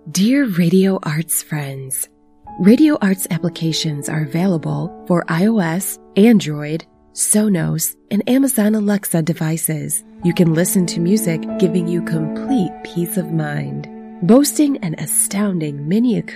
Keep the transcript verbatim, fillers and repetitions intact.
Dear Radio Arts friends, Radio Arts applications are available for iOS, Android, Sonos, and Amazon Alexa devices. You can listen to music giving you complete peace of mind. Boasting an astounding mini acoustic